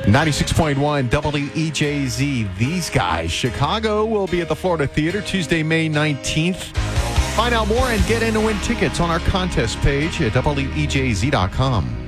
96.1 WEJZ. These guys. Chicago will be at the Florida Theater Tuesday, May 19th. Find out more and get in to win tickets on our contest page at WEJZ.com.